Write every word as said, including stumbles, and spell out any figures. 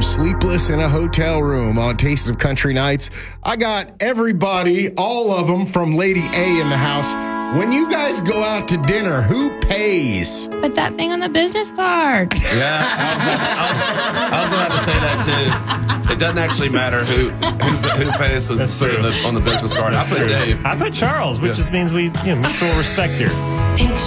Sleepless in a Hotel Room on Taste of Country Nights. I got everybody, all of them, from Lady A in the house. When you guys go out to dinner, who pays? Put that thing on the business card. Yeah, I was, I was, I was about to say that too. It doesn't actually matter who who, who pays was That's put true. in the, on the business card. That's I put true. Dave. I put Charles, which Yeah. just means we, you know, mutual respect here.